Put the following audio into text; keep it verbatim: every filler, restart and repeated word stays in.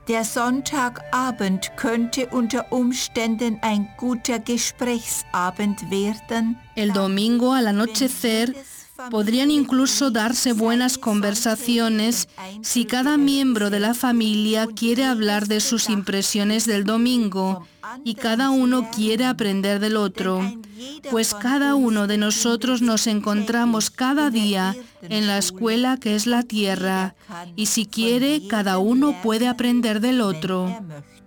Der Sonntagabend könnte unter Umständen ein guter Gesprächsabend werden. El domingo al anochecer podrían incluso darse buenas conversaciones si cada miembro de la familia quiere hablar de sus impresiones del domingo y cada uno quiere aprender del otro, pues cada uno de nosotros nos encontramos cada día en la escuela que es la tierra, y si quiere, cada uno puede aprender del otro.